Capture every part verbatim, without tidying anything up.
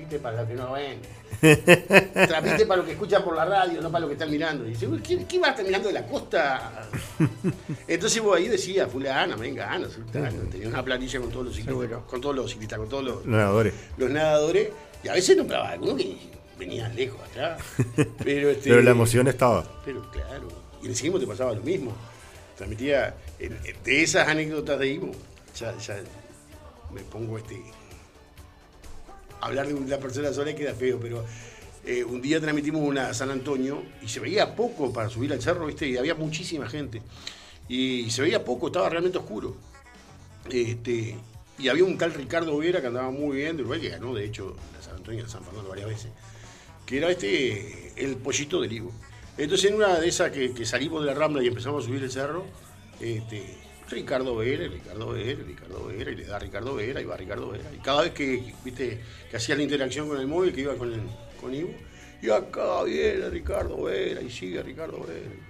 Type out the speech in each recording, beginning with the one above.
transmite para los que no ven. Transmite para los que escuchan por la radio, no para los que están mirando. Y dice, ¿qué, qué va a estar mirando de la costa? Entonces vos ahí decías, fulana, venga, Ana, sultano. Tenía una planilla con todos los ciclistas, con todos los ciclistas, con todos los nadadores. Los nadadores. Y a veces nombraba alguno que venía lejos atrás. Pero, este, pero la emoción estaba. Pero claro. Y en el ciclismo te pasaba lo mismo. Transmitía de esas anécdotas de Ivo. Ya, ya me pongo este. Hablar de una persona sola queda feo, pero eh, un día transmitimos una a San Antonio y se veía poco para subir al cerro, ¿viste? Y había muchísima gente. Y se veía poco, estaba realmente oscuro. Este, y había un tal Ricardo Vera que andaba muy bien de Uruguay, que ganó, de hecho, a San Antonio y a San Fernando varias veces, que era este el pollito del Ivo. Entonces, en una de esas que, que salimos de la Rambla y empezamos a subir el cerro, este. Ricardo Vera, Ricardo Vera, Ricardo Vera, y le da Ricardo Vera, y va Ricardo Vera. Y cada vez que, viste, que hacía la interacción con el móvil, que iba con, el, con Ivo, y acá viene Ricardo Vera, y sigue Ricardo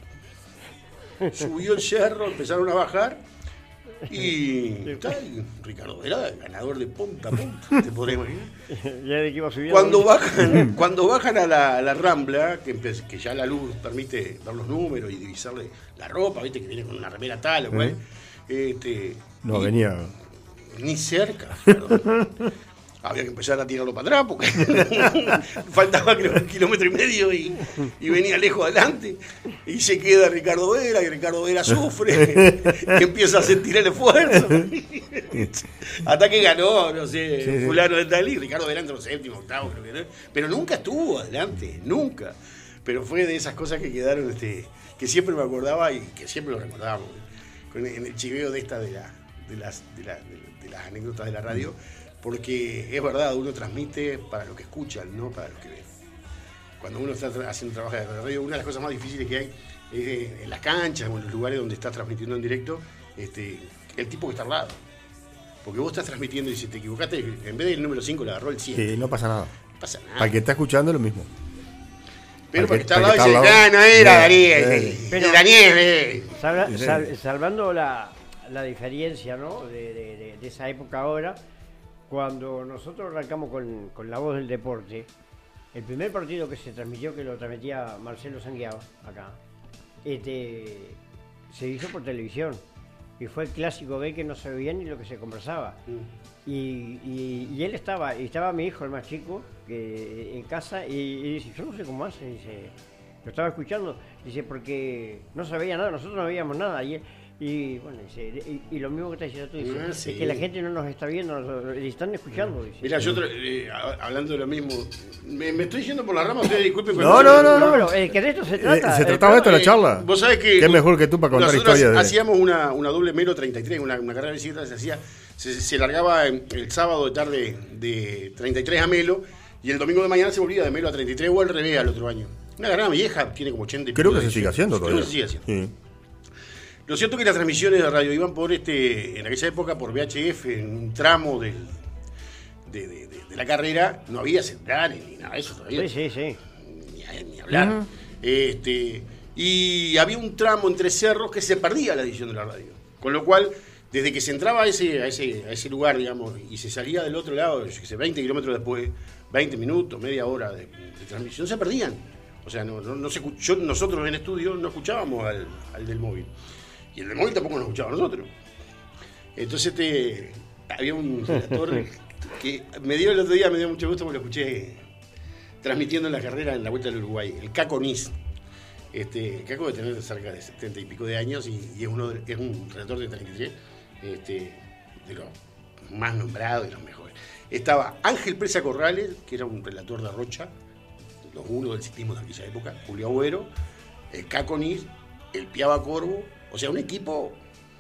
Vera. Subió el cerro, empezaron a bajar, y, está, y Ricardo Vera, ganador de punta a punta, te podrás imaginar. Cuando bajan, cuando bajan a la, a la Rambla, que, que ya la luz permite ver los números y divisarle la ropa, viste, que viene con una remera tal o cual. Este, no, y, venía. Ni cerca, perdón. Había que empezar a tirarlo para atrás porque faltaba creo, un kilómetro y medio y, y venía lejos adelante. Y se queda Ricardo Vera, y Ricardo Vera sufre y empieza a sentir el esfuerzo. Hasta que ganó, no sé, sí, fulano de tal, y Ricardo Vera entró séptimo, octavo, creo que no. Pero nunca estuvo adelante, nunca. Pero fue de esas cosas que quedaron, este, que siempre me acordaba y que siempre lo recordábamos. En el chiveo de esta de, la, de, las, de, la, de, de las anécdotas de la radio, porque es verdad, uno transmite para lo que escuchan, no para lo que ven. Cuando uno está haciendo trabajo de radio, una de las cosas más difíciles que hay es en las canchas o en los lugares donde estás transmitiendo en directo, este, el tipo que está al lado. Porque vos estás transmitiendo y si te equivocaste, en vez del número cinco le agarró el siete. Sí, no pasa nada. No pasa nada. Para el que está escuchando lo mismo. Pero porque está al lado y dice, no, no era Daniel, pero, Daniel. Eh. Salva, sal, salvando la, la diferencia, ¿no? de, de, de, de esa época ahora, cuando nosotros arrancamos con, con La Voz del Deporte, el primer partido que se transmitió, que lo transmitía Marcelo Sanguiao, acá, este, se hizo por televisión. Y fue el clásico B que no se veía ni lo que se conversaba. Mm. Y, y, y él estaba, y estaba mi hijo, el más chico, que, en casa, y, y dice, yo no sé cómo hace, dice, lo estaba escuchando, dice, porque no se veía nada, nosotros no veíamos nada. Y, y bueno, dice, y, y lo mismo que está diciendo tú, dice, ah, sí. Es que la gente no nos está viendo, nos están escuchando. Dice. Mira, yo eh, hablando de lo mismo, me, me estoy yendo por la rama, ustedes disculpen. No, no, no, no, pero eh, que de esto se trata. Eh, se trataba de esto la charla. Eh, Vos sabés que... Qué mejor que tú para contar historias. Nosotros hacíamos una, una doble Melo treinta y tres, una, una carrera de bicicleta, se hacía, se, se largaba el sábado de tarde de treinta y tres a Melo, y el domingo de mañana se volvía de Melo a treinta y tres o al revés al otro año. Una carrera vieja, tiene como ochenta y Creo que se sigue haciendo todavía. Creo que se sigue haciendo. Sí. Lo cierto es que las transmisiones de radio iban por este, en aquella época por V H F, en un tramo del, de, de, de, de la carrera, no había centrales ni nada de eso todavía. Sí, sí, sí. Ni, ni hablar. Uh-huh. este, y había un tramo entre cerros que se perdía la edición de la radio. Con lo cual, desde que se entraba a ese, a ese, a ese lugar, digamos, y se salía del otro lado, yo qué sé, veinte kilómetros después, veinte minutos, media hora de, de transmisión, se perdían. O sea, no, no, no se escuchó, nosotros en estudio no escuchábamos al, al del móvil. Y el del móvil tampoco nos escuchaba a nosotros. Entonces este, había un relator que me dio el otro día, me dio mucho gusto porque lo escuché transmitiendo en la carrera en la Vuelta del Uruguay, el Caco Nis. Este, Caco debe tener cerca de setenta y pico de años y, y es, uno de, es un relator de treinta y tres, este, de los más nombrados y los mejores. Estaba Ángel Presa Corrales, que era un relator de Rocha, los uno del ciclismo de aquella época, Julio Agüero, el Caco Nis, el Piaba Corvo. O sea, un equipo,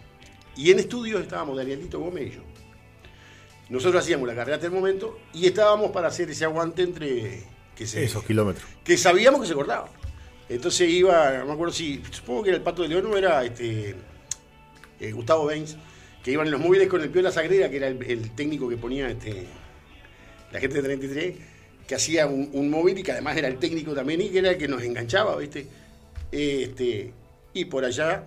y en estudios estábamos Danielito Gómez y yo. Nosotros hacíamos la carrera hasta el momento y estábamos para hacer ese aguante entre... Que se, esos kilómetros. Que sabíamos que se cortaba. Entonces iba, no me acuerdo si, supongo que era el Pato de León o era este, eh, Gustavo Baines, que iban en los móviles con el Piola Sagrera, que era el, el técnico que ponía este, la gente de treinta y tres, que hacía un, un móvil y que además era el técnico también y que era el que nos enganchaba, ¿viste? Este, y por allá...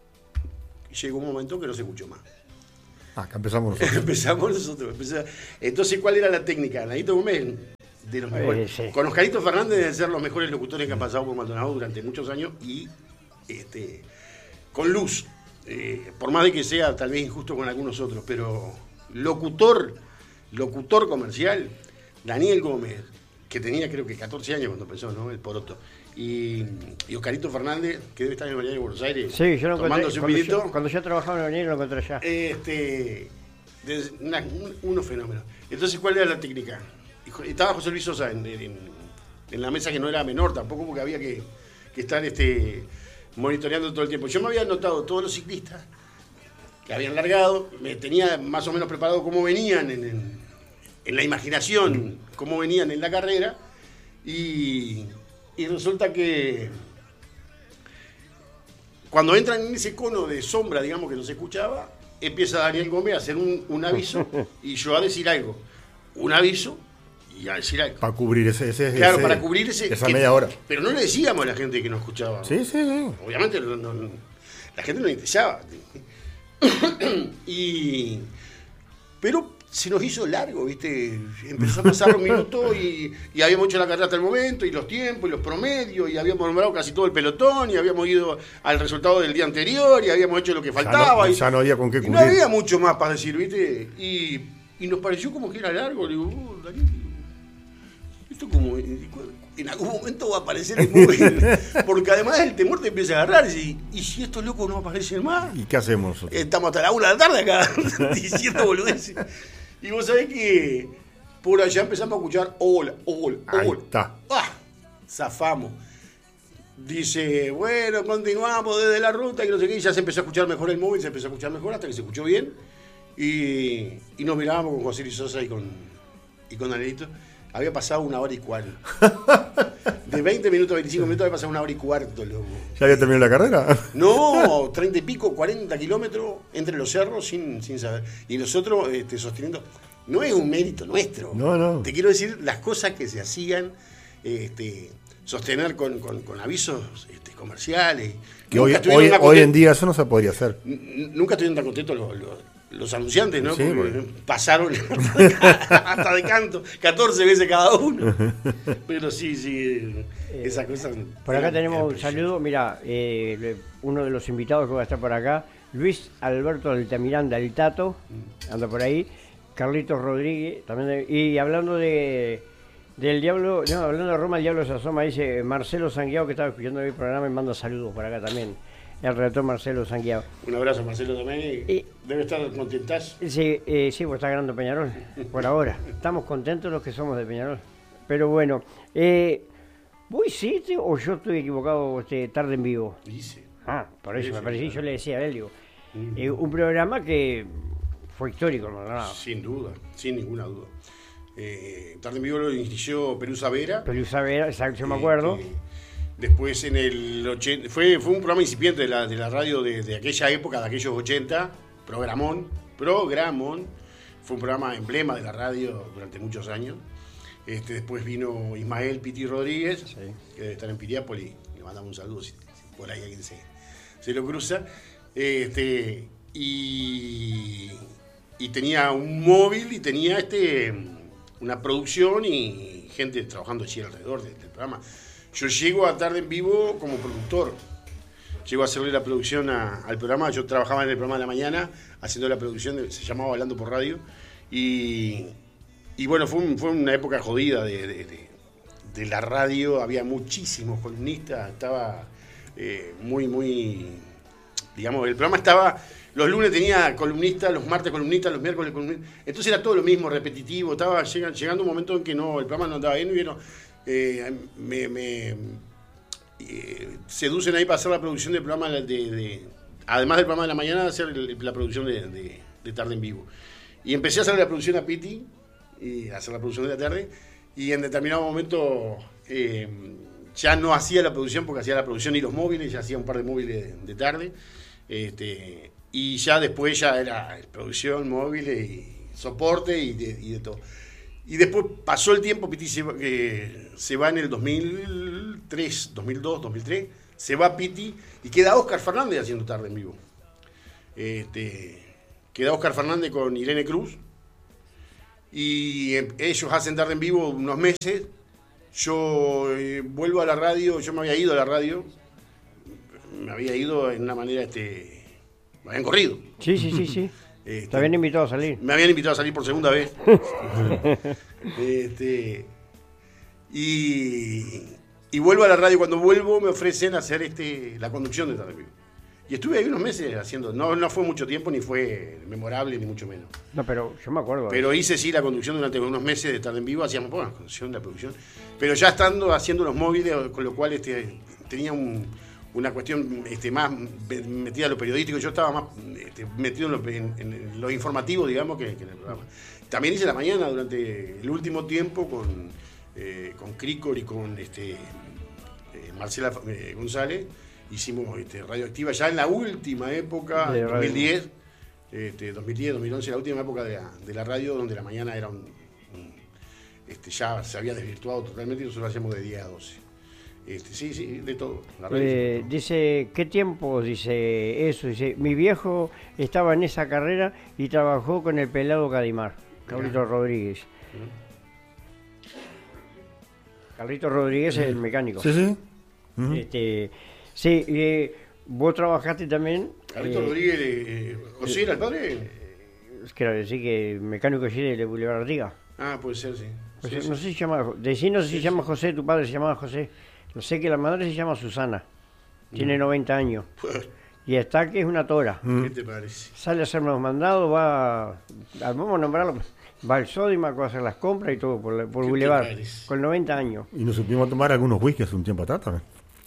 llegó un momento que no se escuchó más. Ah, que empezamos nosotros. empezamos nosotros. Empezamos. Entonces, ¿cuál era la técnica? Nanito Gómez de los mejores. Sí, sí. Con Oscarito Fernández deben ser los mejores locutores que han pasado por Maldonado durante muchos años y este, con Luz, eh, por más de que sea tal vez injusto con algunos otros, pero locutor, locutor comercial, Daniel Gómez, que tenía creo que catorce años cuando empezó, ¿no? El Poroto. Y, y Oscarito Fernández, que debe estar en el Mañana de Buenos Aires, Sí, yo lo encontré. tomándose un Cuando vinito. yo, cuando yo trabajaba en la avenida lo encontré allá. Este, de- una- un- unos fenómenos. Entonces, ¿cuál era la técnica? Y jo- Estaba José Luis Sosa en, en- en la mesa, que no era menor tampoco, porque había que, que estar este, monitoreando todo el tiempo. Yo me había anotado todos los ciclistas que habían largado, me tenía más o menos preparado cómo venían en, en- en la imaginación, cómo venían en la carrera, y, y resulta que cuando entran en ese cono de sombra, digamos, que no se escuchaba, empieza Daniel Gómez a hacer un, un aviso y yo a decir algo. Un aviso y a decir algo. Para cubrir ese, ese Claro, ese- para cubrir ese... esa que- media hora. Pero no le decíamos a la gente que no escuchaba. Sí, sí, sí. Obviamente no- no- no- la gente no le interesaba. y... Pero se nos hizo largo, ¿viste? Empezó a pasar los minutos y, y habíamos hecho la carrera hasta el momento, y los tiempos, y los promedios, y habíamos nombrado casi todo el pelotón, y habíamos ido al resultado del día anterior, y habíamos hecho lo que faltaba. no- y, ya no había con qué y no cubrir. había mucho más para decir, ¿viste? Y, y nos pareció como que era largo. Le digo, oh, Daniel, esto como... En algún momento va a aparecer el móvil, porque además el temor te empieza a agarrar, y, y si estos locos no aparecen más... ¿Y qué hacemos nosotros? Estamos hasta la una de la tarde acá diciendo boludeces. Y vos sabés que por allá empezamos a escuchar hola, hola, Ahí hola. está. ¡Ah! Zafamos. Dice, bueno, continuamos desde la ruta y no sé qué. Y ya se empezó a escuchar mejor el móvil, se empezó a escuchar mejor hasta que se escuchó bien. Y, y nos mirábamos con José Luis Sosa y con, y con Danielito. Había pasado una hora y cuarto. De veinte minutos a veinticinco minutos había pasado una hora y cuarto, loco. ¿Ya había terminado la carrera? No, treinta y pico, cuarenta kilómetros entre los cerros sin, sin saber. Y nosotros este, sosteniendo. No es un mérito nuestro. No, no. Te quiero decir las cosas que se hacían, este, sostener con, con, con avisos este, comerciales. Que Nunca hoy, estuvieron hoy, tan hoy en contentos- día eso no se podría hacer. n- Nunca estuvieron tan contentos los, los, los anunciantes, ¿no? Sí, Porque bueno. pasaron hasta de canto, catorce veces cada uno. Pero sí, sí, esa cosa. Por acá era- tenemos era un preciosa. saludo, mira, eh, le- uno de los invitados que va a estar por acá, Luis Alberto Altamiranda, el Tato, anda por ahí, Carlitos Rodríguez, también, de- y hablando de del Diablo, no, hablando de Roma, el Diablo se asoma, dice Marcelo Sanguiao, que estaba escuchando el programa, y manda saludos por acá también, el relator Marcelo Sanguiao. Un abrazo, Marcelo, también. Y- Debe estar contentás. Sí, eh, sí, pues está ganando Peñarol, por ahora. Estamos contentos los que somos de Peñarol. Pero bueno, eh, ¿vos hiciste o yo estoy equivocado este, tarde en vivo? Dice. Ah, por eso Sí, me sí, pareció, claro. yo le decía a él, digo, Mm. eh, un programa que fue histórico, ¿no? No, Sin duda, sin ninguna duda. Eh, Tarde en Vivo lo inició Pelusa Vera. pero Isabel, exacto, yo me acuerdo. Este, después en el ochenta, fue, fue un programa incipiente de la, de la radio de, de aquella época, de aquellos ochenta, programón, programón, fue un programa emblema de la radio durante muchos años. Este, después vino Ismael Piti Rodríguez, Sí. que debe estar en Piriápolis, le mandamos un saludo si, si por ahí alguien se, se lo cruza. Este, y, y tenía un móvil y tenía este, una producción y gente trabajando allí alrededor del, del programa. Yo llego a Tarde en Vivo como productor. Llego a hacerle la producción a- al programa. Yo trabajaba en el programa de la mañana haciendo la producción, de- se llamaba Hablando por Radio. Y, y bueno, fue, un- fue una época jodida de, de- de- de la radio. Había muchísimos columnistas. Estaba eh, muy, muy... Digamos, el programa estaba... Los lunes tenía columnistas, los martes columnistas, los miércoles columnistas. Entonces era todo lo mismo, repetitivo. Estaba llega- llegando un momento en que no, el programa no andaba bien. Y bueno, eh, me, me eh, seducen ahí para hacer la producción del programa de, de- además del programa de la mañana, hacer el- la producción de, de- de Tarde en Vivo. Y empecé a hacer la producción a Piti, y a hacer la producción de la tarde, y en determinado momento eh, ya no hacía la producción porque hacía la producción y los móviles, ya hacía un par de móviles de, de tarde, este, y ya después ya era producción, móviles y soporte y de, y de todo. Y después pasó el tiempo, Piti se va, eh, se va en el dos mil tres, dos mil dos, dos mil tres, se va Piti y queda Óscar Fernández haciendo Tarde en Vivo. Este, queda Óscar Fernández con Irene Cruz y eh, ellos hacen Tarde en Vivo unos meses. Yo eh, vuelvo a la radio, yo me había ido a la radio, me había ido en una manera, este, me habían corrido. Sí, sí, sí, sí. Este, Te habían invitado a salir. Me habían invitado a salir por segunda vez. este, y, y vuelvo a la radio. Cuando vuelvo me ofrecen hacer este, la conducción de Tarde en Vivo. Y estuve ahí unos meses haciendo, no, no fue mucho tiempo, ni fue memorable, ni mucho menos. No, pero yo me acuerdo. Pero hice sí la conducción durante unos meses de Tarde en Vivo, hacíamos bueno, la conducción, la producción. Pero ya estando haciendo los móviles, con lo cual este, tenía un, una cuestión este, más metida en lo periodístico, yo estaba más este, metido en lo, en, en lo informativo, digamos, que, que en el programa. También hice la mañana durante el último tiempo con, eh, con Cricor y con este, eh, Marcela eh, González. Hicimos este, Radioactiva ya en la última época, en dos mil diez, este, dos mil diez, dos mil once, la última época de la, de la radio, donde la mañana era un, un este, ya se había desvirtuado totalmente y nosotros lo hacíamos de diez a doce. Este, sí, sí, de todo. La radio eh, dice, ¿qué tiempo? Dice eso, dice, mi viejo estaba en esa carrera y trabajó con el pelado Cadimar, Carlito Rodríguez. ¿Mm? Carlito Rodríguez es el mecánico. Sí, sí. Uh-huh. Este, sí, eh, vos trabajaste también. Carlito eh, Rodríguez, eh, ¿José era el padre? Quiero decir que mecánico allí de Boulevard Artigas. Ah, puede ser, sí. Pues sí, no sí. sé si se llama, decí no sé si Sí, se llama sí. José, tu padre se llamaba José. Lo sé que la madre se llama Susana, tiene noventa años. Y está que es una tora. ¿Qué te parece? Sale a hacer los mandados, va, a- vamos a nombrarlo, va al Sodimac, va a hacer las compras y todo por, la- por ¿Qué te Boulevard, parece? con noventa años. Y nos supimos tomar algunos whisky hace un tiempo atrás también.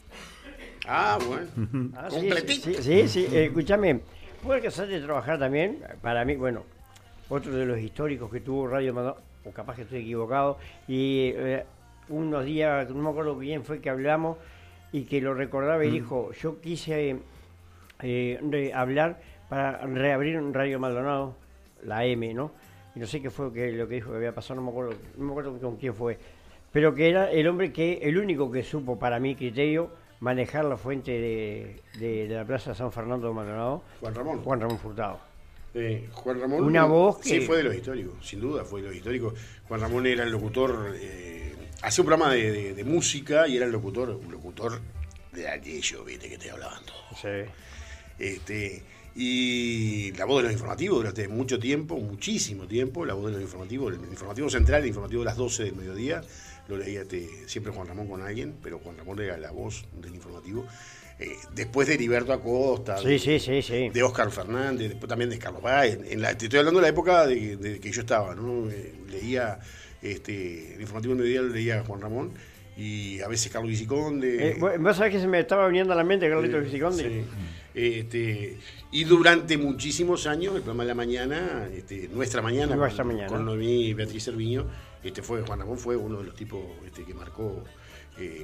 Ah, bueno. Ah, sí, Completito. Sí, sí, sí. Eh, escúchame, puede que de trabajar también, para mí, bueno, otro de los históricos que tuvo Radio Maldonado, o capaz que estoy equivocado, y eh, unos días, no me acuerdo bien, fue que hablamos y que lo recordaba y dijo, yo quise eh, re- hablar para reabrir un Radio Maldonado, la M, ¿no? Y no sé qué fue que, lo que dijo que había pasado, no me acuerdo, no me acuerdo con quién fue, pero que era el hombre que, el único que supo, para mi criterio, manejar la fuente de, de, de la Plaza San Fernando de Maldonado, Juan Ramón. Juan Ramón Furtado. Eh, Juan Ramón. Una voz Sí, que- fue de los históricos, sin duda, fue de los históricos. Juan Ramón era el locutor, eh, hacía un programa de, de, de música y era el locutor, un locutor de aquello, viste, que te hablaban todo. Sí. Este, y la voz de los informativos durante mucho tiempo, muchísimo tiempo, la voz de los informativos, el informativo central, el informativo de las doce del mediodía, lo leía este, siempre Juan Ramón con alguien, pero Juan Ramón era la voz del informativo. Eh, después de Heriberto Acosta, Sí, de, sí, sí, sí. de Óscar Fernández, después también de Carlos Báez. En la, te estoy hablando de la época de, de que yo estaba, ¿no? Eh, leía este, el informativo del mediodía, lo leía Juan Ramón, y a veces Carlos Viciconde. Eh, vos vos sabés que se me estaba viniendo a la mente Carlito Eh, Viciconde. sí. Este, y durante muchísimos años, el programa de la mañana, este, Nuestra Mañana, Nuestra con, Mañana. con Noemí y Beatriz Cerviño, este, fue, Juan Ramón fue uno de los tipos este, que marcó eh,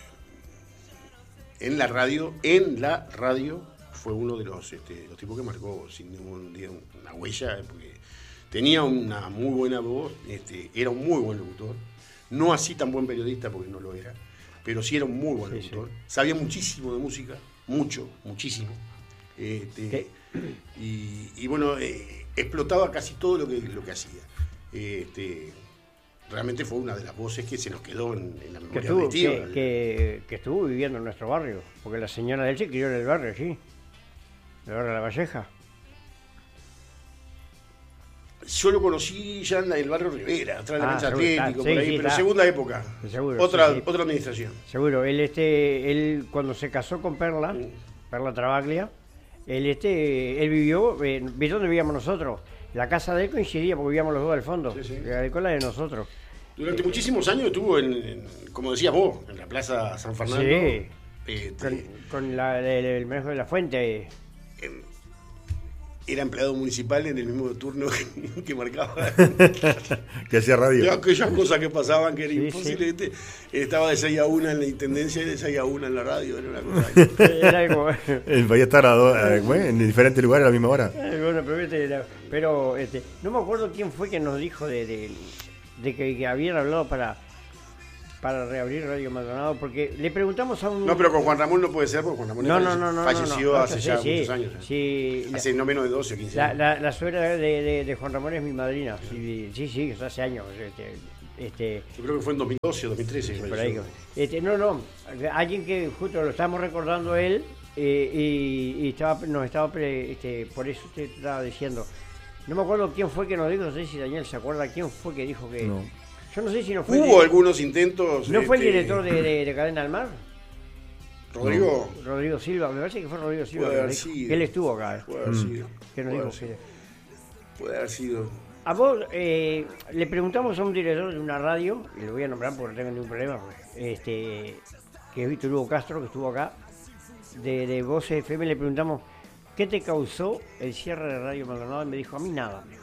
en la radio, en la radio, fue uno de los, este, los tipos que marcó sin ningún día una huella, porque tenía una muy buena voz, este, era un muy buen locutor, no así tan buen periodista porque no lo era, pero sí era un muy buen Sí, locutor, sí. sabía muchísimo de música, mucho, muchísimo, este, ¿Qué? y, y bueno, eh, explotaba casi todo lo que, lo que hacía. Este, realmente fue una de las voces que se nos quedó en, en la Que memoria estuvo, colectiva. que, que, que estuvo viviendo en nuestro barrio, porque la señora de él se crió en el barrio, sí. El barrio de La Valleja. Yo lo conocí ya en la- el barrio Rivera, atrás de la Ah, cancha seguro, está, Atlético, sí, por ahí, sí, pero está. segunda época. Seguro, otra, sí, sí. otra administración. Seguro, él este, él cuando se casó con Perla, Sí. Perla Travaglia, él este, él vivió, eh, ¿ves dónde vivíamos nosotros? La casa de él coincidía porque vivíamos los dos al fondo, Sí, sí. la de cola de nosotros. Durante muchísimos años estuvo, en, en- como decías vos, en la Plaza San Fernando. Sí. Este, Con, con la, el, el manejo de la fuente. en- era empleado municipal en el mismo turno que, que marcaba. Que hacía De radio. aquellas cosas que pasaban que era Sí, imposible. ¿viste? Estaba de seis a una en la intendencia y de seis a una en la radio. Era una cosa. Era algo. Él podía estar a do- a- bueno, en diferentes lugares a la misma hora. Eh, bueno, pero, viste, la- pero, este, no me acuerdo quién fue que nos dijo de, de, de que, que habían hablado para para reabrir Radio Maldonado, porque le preguntamos a un... No, pero con Juan Ramón no puede ser, porque Juan Ramón no, no, no, no, falleció no, no, hace no, ya sí, muchos sí, años. ¿eh? Sí, hace la, no menos de doce o quince la, años. La, la suegra de, de, de Juan Ramón es mi madrina, sí, sí, sí, hace años. Este, este, Yo creo que fue en dos mil doce o dos mil trece. por ahí, este, no, no, alguien que justo lo estamos recordando él, eh, y, y estaba, nos estaba, pre, este, por eso usted estaba diciendo, no me acuerdo quién fue que nos dijo, no sé si Daniel se acuerda quién fue que dijo que... No. Yo no sé si no fue... Hubo el, algunos intentos... ¿No fue el este, director de, de, de Cadena del Mar? Rodrigo... Rodrigo Silva, me parece que fue Rodrigo Silva. Puede que haber dijo, sido. que él estuvo acá. Puede haber Mm. sido. Que nos Puede dijo haber sido. que... Puede haber sido. A vos eh, le preguntamos a un director de una radio, y lo voy a nombrar porque no tengo ningún problema, este, que es Víctor Hugo Castro, que estuvo acá, de, de Voz F M, le preguntamos, ¿qué te causó el cierre de Radio Maldonado? Y me dijo, a mí nada. Me dijo.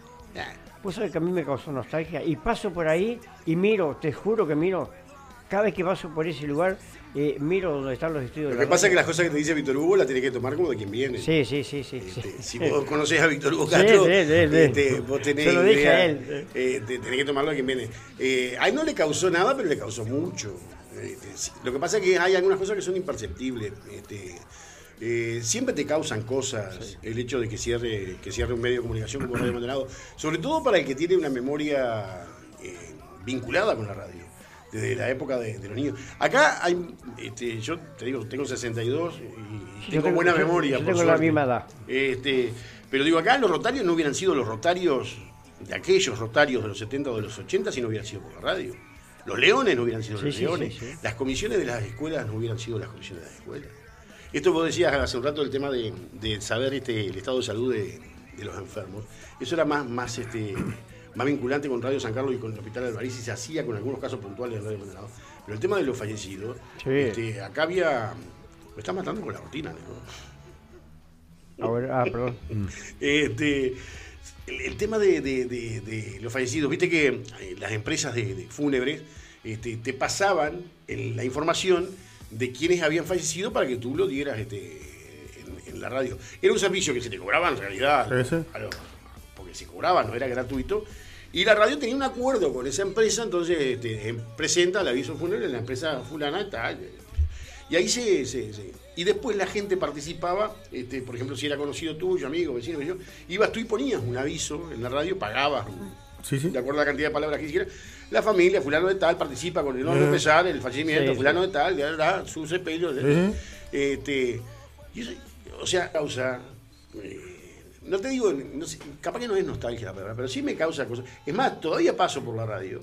Vos sabés que a mí me causó nostalgia, y paso por ahí y miro, te juro que miro, cada vez que paso por ese lugar, eh, miro donde están los estudios Lo de que la pasa es que radio. las cosas que te dice Víctor Hugo las tenés que tomar como de quien viene. Sí, sí, sí, sí. Este, sí. si vos conocés a Víctor Hugo Sí, Castro, sí, sí, sí. este, vos tenés Se lo dije idea, a él. eh, te- tenés que tomarlo de quien viene. Eh, a él no le causó nada, pero le causó mucho. Este, sí. Lo que pasa es que hay algunas cosas que son imperceptibles. Este, eh, siempre te causan cosas sí. el hecho de que cierre, que cierre un medio de comunicación como Radio Maldonado, sobre todo para el que tiene una memoria eh, vinculada con la radio. Desde la época de, de los niños. Acá hay, este, yo te digo, tengo sesenta y dos y tengo, tengo buena yo, memoria. Yo por tengo la suerte. misma edad. Este, pero digo, acá los rotarios no hubieran sido los rotarios de aquellos rotarios de los setenta o de los ochenta si no hubieran sido por la radio. Los leones no hubieran sido Sí, los sí, leones. sí, sí. Las comisiones de las escuelas no hubieran sido las comisiones de las escuelas. Esto vos decías hace un rato el tema de, de saber este, el estado de salud de, de los enfermos. Eso era más, más, este, más vinculante con Radio San Carlos y con el Hospital de Alvarez y se hacía con algunos casos puntuales de Radio Maldonado. Pero el tema de los fallecidos, Sí. este, acá había... Me está matando con la rutina, ¿no? Ahora, ah, perdón. Este, el, el tema de, de, de, de los fallecidos, viste que eh, las empresas de, de fúnebres este, te pasaban el, la información de quienes habían fallecido para que tú lo dieras este, en, en la radio. Era un servicio que se te cobraba en realidad, ¿Sí, sí? a lo- porque se cobraba, no era gratuito. Y la radio tenía un acuerdo con esa empresa, entonces este, em- presenta el aviso fúnebre en la empresa fulana tal. Y ahí se, se- se- Y después la gente participaba, este, por ejemplo, si era conocido tuyo, amigo, vecino, yo, ibas tú y ponías un aviso en la radio, pagabas, Sí, sí. de acuerdo a la cantidad de palabras que hiciera. La familia, fulano de tal, participa con el nombre Eh. pesar, el fallecimiento, Sí, fulano sí. de tal, ya, ya, su sepelio. Sí. Este, y eso, o sea, causa. eh, no te digo, no sé, capaz que no es nostalgia la palabra, pero sí me causa cosas. Es más, todavía paso por la radio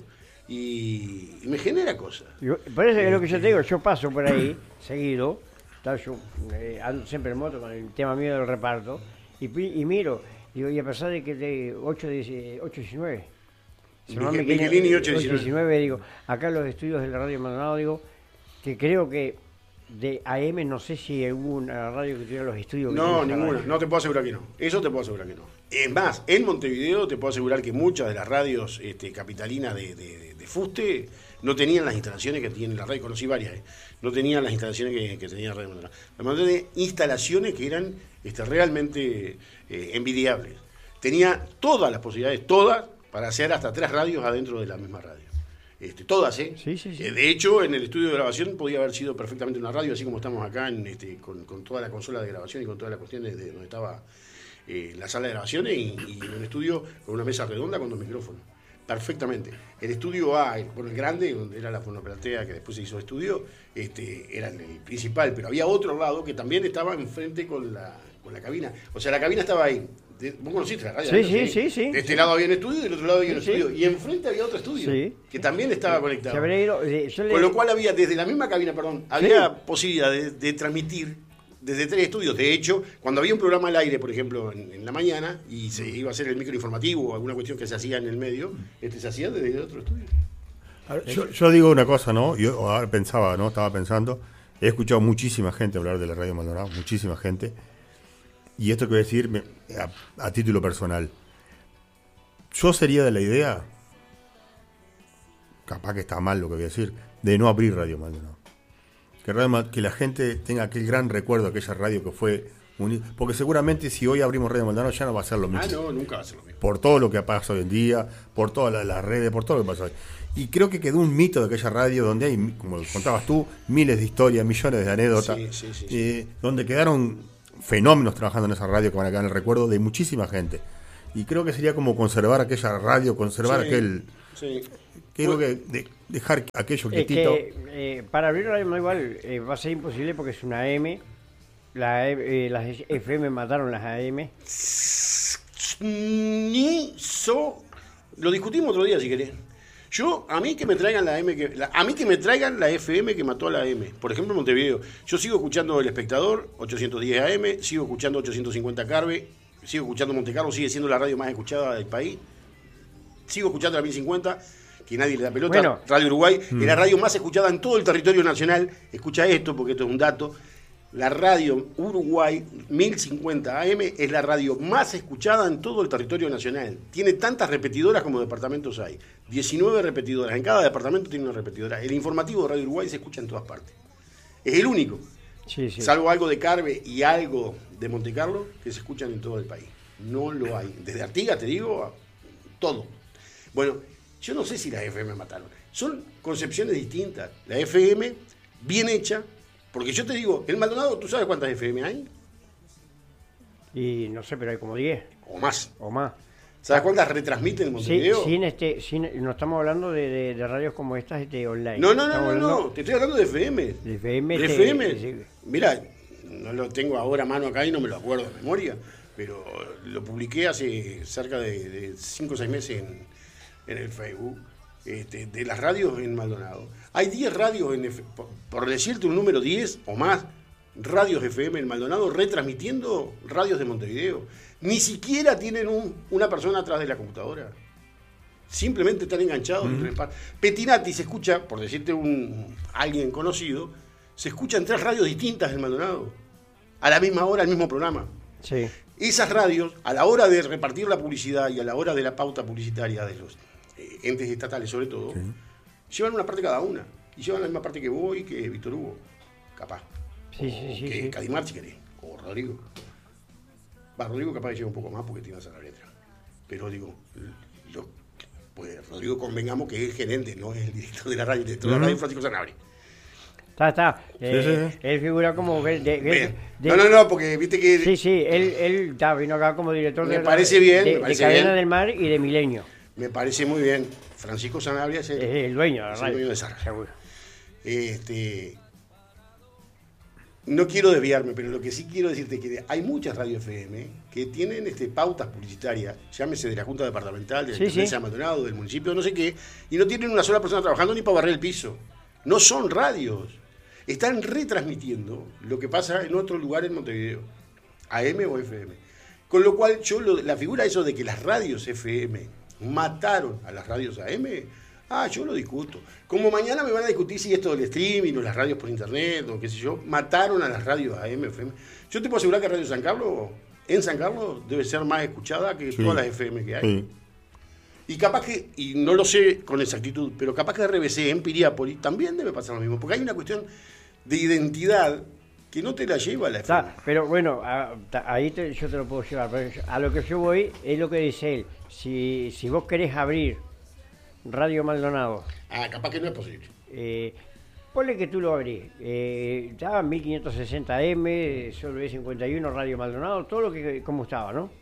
y, y me genera cosas. Yo- por eso es lo que yo te digo, yo paso por ahí, seguido, tal, yo eh, ando siempre en moto con el tema mío del reparto, y, pi- y miro, digo, y a pesar de que de ocho diecinueve, Miguel- Miguelini, ocho diecinueve. digo, acá en los estudios de la radio Maldonado, digo, que creo que de A M no sé si hubo una radio que tuviera los estudios. que No, tiene esa ninguna. radio. No te puedo asegurar que no. Eso te puedo asegurar que no. Es más, en Montevideo te puedo asegurar que muchas de las radios este, capitalinas de, de- de fuste no tenían las instalaciones que tiene la radio. Conocí varias. eh. No tenían las instalaciones que, que tenía Radio Maldonado. La Maldonado tenía instalaciones que eran este, realmente eh, envidiables. Tenía todas las posibilidades, todas, para hacer hasta tres radios adentro de la misma radio. Este, todas, ¿eh? Sí, sí, sí. Eh, De hecho, en el estudio de grabación podía haber sido perfectamente una radio, así como estamos acá en, este, con, con toda la consola de grabación y con todas las cuestiones de donde estaba eh, la sala de grabaciones y, y en un estudio con una mesa redonda con dos micrófonos. Perfectamente. El estudio A, el, bueno, el grande, donde era la fonoplatea que después se hizo estudio, este, era el, el principal, pero había otro lado que también estaba enfrente con la, con la cabina. O sea, la cabina estaba ahí. De- vos conociste la radio. Sí, ¿no? sí, sí, sí. De este lado había un estudio y del otro lado había un Sí, sí. estudio. Y enfrente había otro estudio Sí. que también estaba conectado. Se habría ido, eh, yo le- Con lo cual había, desde la misma cabina, perdón, había posibilidad de, de transmitir desde tres estudios. De hecho, cuando había un programa al aire, por ejemplo, en, en la mañana, y se iba a hacer el microinformativo o alguna cuestión que se hacía en el medio, este se hacía desde otro estudio. A ver, Yo, yo digo una cosa, ¿no? Yo ahora pensaba, ¿no? Estaba pensando. He escuchado muchísima gente hablar de la radio Maldonado, muchísima gente. Y esto que voy a decir me- a, a título personal. Yo sería de la idea, capaz que está mal lo que voy a decir, de no abrir Radio Maldonado. Que, Radio Mal- que la gente tenga aquel gran recuerdo de aquella radio que fue Porque seguramente si hoy abrimos Radio Maldonado ya no va a ser lo mismo. Ah, no, nunca va a ser lo mismo. Por todo lo que pasa hoy en día, por todas las, las redes, por todo lo que pasa hoy. Y creo que quedó un mito de aquella radio donde hay, como contabas tú, miles de historias, millones de anécdotas, sí, sí, sí, eh, sí. donde quedaron fenómenos trabajando en esa radio que van a quedar en el recuerdo de muchísima gente. Y creo que sería como conservar aquella radio, conservar sí, aquel... Sí. Creo que de, dejar aquello quietito. Es que, eh, para abrir Radio Maldonado igual eh, va a ser imposible porque es una A M. La, eh, las F M mataron las A M. Ni so, lo discutimos otro día si querés. Yo, a mí que me traigan la M, que, la, a mí que me traigan la F M que mató a la A M. Por ejemplo, en Montevideo. Yo sigo escuchando El Espectador, ochocientos diez A M, sigo escuchando ochocientos cincuenta Carve, sigo escuchando Monte Carlo, sigue siendo la radio más escuchada del país. Sigo escuchando la mil cincuenta, que nadie le da pelota. Bueno. Radio Uruguay, mm. es la radio más escuchada en todo el territorio nacional. Escucha esto, porque esto es un dato. La radio Uruguay mil cincuenta A M es la radio más escuchada en todo el territorio nacional. Tiene tantas repetidoras como departamentos hay. diecinueve repetidoras. En cada departamento tiene una repetidora. El informativo de Radio Uruguay se escucha en todas partes. Es el único. Sí, sí. Salvo algo de Carve y algo de Monte Carlo que se escuchan en todo el país. No lo hay. Desde Artigas, te digo, a todo. Bueno, yo no sé si las F M mataron. Son concepciones distintas. La F M, bien hecha. Porque yo te digo, en Maldonado, ¿tú sabes cuántas F M hay? Y no sé, pero hay como diez. O más. O más. ¿Sabes cuántas retransmiten en Montevideo? Sí, sin este, sin, no estamos hablando de, de, de radios como estas este, online. No, no, no, no, no, te estoy hablando de F M. De F M. De F M. Sí. Mira, no lo tengo ahora a mano acá y no me lo acuerdo de memoria, pero lo publiqué hace cerca de cinco o seis meses en, en el Facebook. Este, de las radios en Maldonado. Hay diez radios, en F- por, por decirte un número diez o más, radios F M en Maldonado retransmitiendo radios de Montevideo. Ni siquiera tienen un, una persona atrás de la computadora. Simplemente están enganchados. Mm. En Petinati se escucha, por decirte un alguien conocido, se escucha en tres radios distintas en Maldonado. A la misma hora, al mismo programa. Sí. Esas radios, a la hora de repartir la publicidad y a la hora de la pauta publicitaria de los entes estatales sobre todo, sí. llevan una parte cada una. Y llevan la misma parte que vos y que Víctor Hugo, capaz. Sí, sí, sí. Que sí. Cadimar, si querés. O Rodrigo. Va, Rodrigo capaz que lleva un poco más porque tiene que hacer la letra. Pero digo, lo, pues Rodrigo convengamos que es el gerente, no es el director de la radio, el director uh-huh. de la radio Francisco Sanabria. Está, está. Eh, sí, sí. Él figura como... De, de, de, no, no, no, porque viste que... Sí, sí, él, él está, vino acá como director me de, parece bien, de, me parece de Cadena bien. del Mar y de Milenio. Me parece muy bien. Francisco Sanabria es el, es el dueño de la radio. El dueño de esa radio. Seguro. Este, no quiero desviarme, pero lo que sí quiero decirte es que hay muchas radios F M que tienen este, pautas publicitarias, llámese de la Junta Departamental, de la Intendencia sí, sí. de Maldonado, del municipio, no sé qué, y no tienen una sola persona trabajando ni para barrer el piso. No son radios. Están retransmitiendo lo que pasa en otro lugar en Montevideo, A M o F M. Con lo cual, yo lo, la figura eso de que las radios F M mataron a las radios A M, ah, yo lo discuto. Como mañana me van a discutir si esto del streaming o las radios por internet o qué sé yo, mataron a las radios A M, F M. Yo te puedo asegurar que Radio San Carlos, en San Carlos, debe ser más escuchada que sí. todas las F M que hay. Sí. Y capaz que, y no lo sé con exactitud, pero capaz que R B C en Piriápolis también debe pasar lo mismo, porque hay una cuestión de identidad que no te la lleva la F M. Está, pero bueno, a, ahí te, yo te lo puedo llevar, pero a lo que yo voy es lo que dice él. Si, si vos querés abrir Radio Maldonado... Ah, capaz que no es posible. Eh, ponle que tú lo abrís. Eh, estaba mil quinientos sesenta M, solo B cincuenta y uno, Radio Maldonado, todo lo que como estaba, ¿no?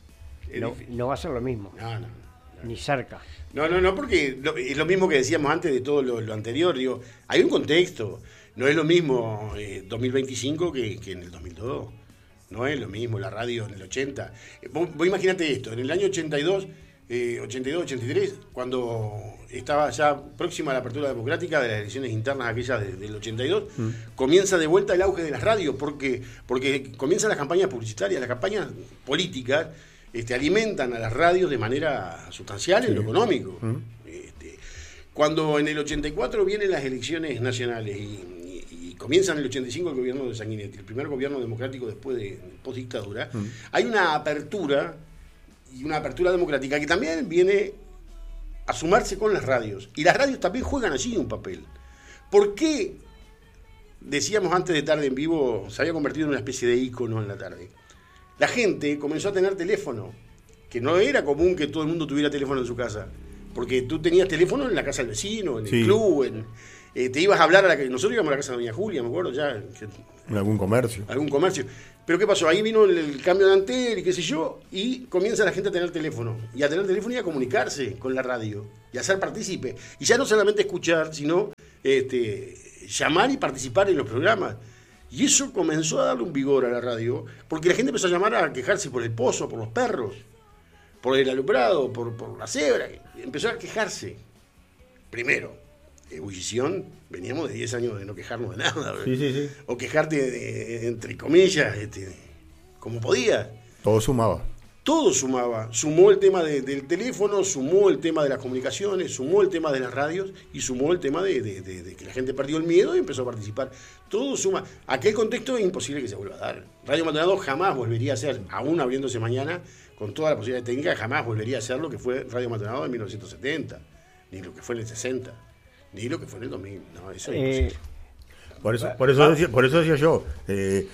No, no va a ser lo mismo. No, no. Ni cerca. No, no, no, porque lo, es lo mismo que decíamos antes de todo lo, lo anterior. Digo, hay un contexto. No es lo mismo eh, dos mil veinticinco que, que en el dos mil dos. No es lo mismo la radio en el ochenta. Eh, vos, vos imaginate esto, en el año ochenta y dos, eh, ochenta y dos, ochenta y tres, cuando estaba ya próxima a la apertura democrática de las elecciones internas aquellas de, del ochenta y dos, mm. comienza de vuelta el auge de las radios, porque, porque comienzan las campañas publicitarias, las campañas políticas, Este, alimentan a las radios de manera sustancial sí. en lo económico. Uh-huh. Este, cuando en el ochenta y cuatro vienen las elecciones nacionales y, y, y comienza en el ochenta y cinco el gobierno de Sanguinetti, el primer gobierno democrático después de postdictadura, uh-huh. hay una apertura y una apertura democrática que también viene a sumarse con las radios. Y las radios también juegan allí un papel. ¿Por qué decíamos antes de Tarde en Vivo, se había convertido en una especie de ícono en la tarde. La gente comenzó a tener teléfono, que no era común que todo el mundo tuviera teléfono en su casa, porque tú tenías teléfono en la casa del vecino, en el Sí. club, en, eh, te ibas a hablar a la que nosotros íbamos a la casa de Doña Julia, me acuerdo ya, que, En algún comercio. algún comercio. Pero ¿qué pasó? Ahí vino el, el cambio de antena y qué sé yo, y comienza la gente a tener teléfono. Y a tener teléfono y a comunicarse con la radio. Y a ser partícipe. Y ya no solamente escuchar, sino este, llamar y participar en los programas. Y eso comenzó a darle un vigor a la radio, porque la gente empezó a llamar a quejarse por el pozo, por los perros, por el alumbrado, por, por la cebra. Empezó a quejarse. Primero, ebullición, veníamos de diez años de no quejarnos de nada. Sí, sí, sí. O quejarte, de, de, entre comillas, este, como podía. Todo sumaba. Todo sumaba. Sumó el tema de, del teléfono, sumó el tema de las comunicaciones, sumó el tema de las radios y sumó el tema de, de, de, de que la gente perdió el miedo y empezó a participar. Todo suma. Aquel contexto es imposible que se vuelva a dar. Radio Maldonado jamás volvería a ser, aún abriéndose mañana, con toda la posibilidad técnica, jamás volvería a ser lo que fue Radio Maldonado en mil novecientos setenta, ni lo que fue en el sesenta. Ni lo que fue en el dos mil. No, eso es Eh, imposible. Por eso, por eso, decía, por eso decía yo, eh,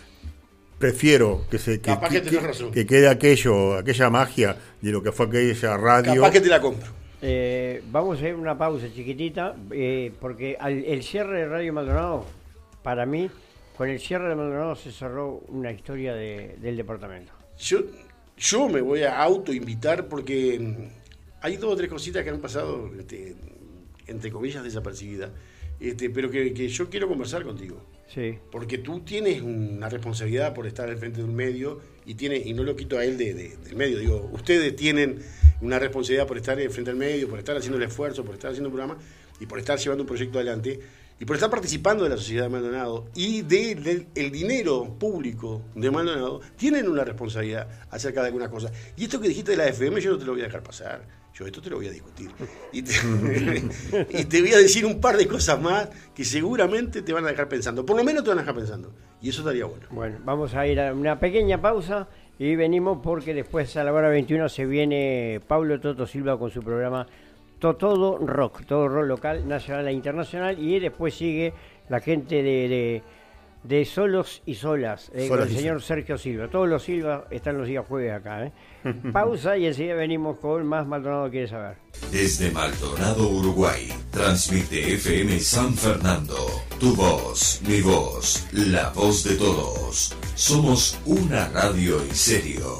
prefiero que se que, Capaz que que, tenés que- razón. que quede aquello, aquella magia de lo que fue aquella radio. Capaz que te la compro. Eh, vamos a hacer una pausa chiquitita, eh, porque al, el cierre de Radio Maldonado, para mí, con el cierre de Maldonado se cerró una historia de- del departamento. Yo, yo me voy a autoinvitar porque mm, hay dos o tres cositas que han pasado, este, entre comillas, desapercibidas, este, pero que, que yo quiero conversar contigo. Sí. Porque tú tienes una responsabilidad por estar al frente de un medio y tiene, y no lo quito a él de, de- del medio, digo, ustedes tienen una responsabilidad por estar frente al medio, por estar haciendo el esfuerzo, por estar haciendo un programa y por estar llevando un proyecto adelante y por estar participando de la sociedad de Maldonado y del de, el dinero público de Maldonado, tienen una responsabilidad acerca de alguna cosa. Y esto que dijiste de la F M yo no te lo voy a dejar pasar. Yo esto te lo voy a discutir. Y te, y te voy a decir un par de cosas más que seguramente te van a dejar pensando. Por lo menos te van a dejar pensando. Y eso estaría bueno. Bueno, vamos a ir a una pequeña pausa y venimos porque después a la hora veintiuno se viene Pablo Toto Silva con su programa To- Todo Rock, todo rock local, nacional e internacional, y después sigue la gente de, de, de Solos y Solas, eh, Solas con el y señor Sergio Silva. Todos los Silva están los días jueves acá. ¿eh? Pausa y enseguida venimos con más Maldonado Quiere Saber. Desde Maldonado, Uruguay, transmite F M San Fernando. Tu voz, mi voz, la voz de todos. Somos una radio en serio.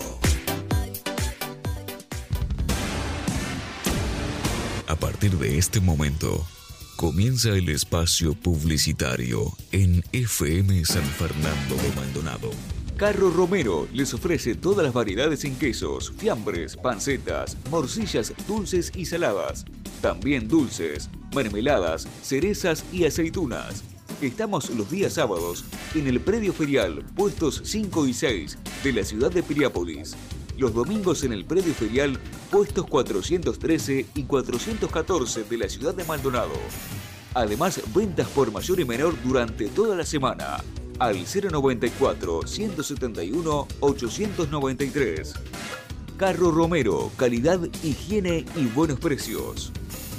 A partir de este momento, comienza el espacio publicitario en F M San Fernando de Maldonado. Carro Romero les ofrece todas las variedades en quesos, fiambres, pancetas, morcillas dulces y saladas. También dulces, mermeladas, cerezas y aceitunas. Estamos los días sábados en el predio ferial, puestos cinco y seis de la ciudad de Piriápolis. Los domingos en el predio ferial, puestos cuatrocientos trece y cuatrocientos catorce de la ciudad de Maldonado. Además, ventas por mayor y menor durante toda la semana. Al cero noventa y cuatro, ciento setenta y uno, ochocientos noventa y tres. Carro Romero, calidad, higiene y buenos precios.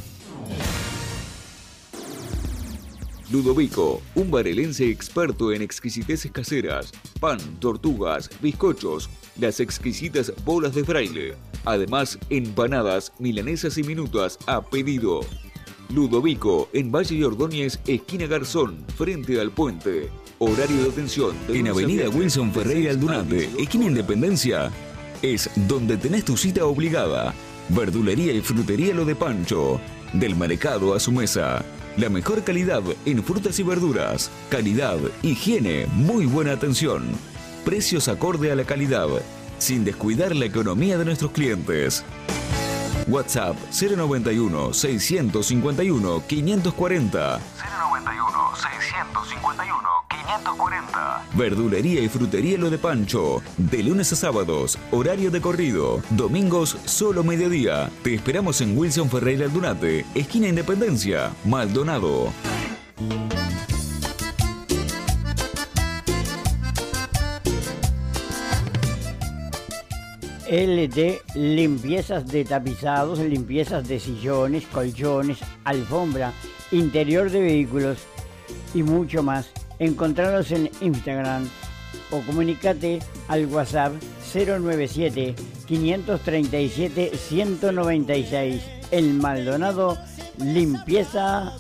Ludovico, un varelense experto en exquisiteces caseras, pan, tortugas, bizcochos, las exquisitas bolas de fraile. Además, empanadas, milanesas y minutas a pedido. Ludovico, en Valle y Ordóñez, esquina Garzón, frente al puente. Horario de atención. de En lunes a Avenida viernes, Wilson Ferreira de seis a Aldunate, dieciocho esquina horas. Independencia, es donde tenés tu cita obligada. Verdulería y frutería Lo de Pancho. Del mercado a su mesa. La mejor calidad en frutas y verduras. Calidad, higiene, muy buena atención. Precios acorde a la calidad, sin descuidar la economía de nuestros clientes. WhatsApp cero noventa y uno, seiscientos cincuenta y uno, quinientos cuarenta. cero noventa y uno, seiscientos cincuenta y uno, quinientos cuarenta. Verdulería y frutería Lo de Pancho. De lunes a sábados, horario de corrido. Domingos, solo mediodía. Te esperamos en Wilson Ferreira Aldunate, esquina Independencia, Maldonado. L D limpiezas de tapizados, limpiezas de sillones, colchones, alfombra, interior de vehículos y mucho más. Encontranos en Instagram o comunicate al WhatsApp cero noventa y siete, quinientos treinta y siete, ciento noventa y seis. El Maldonado Limpieza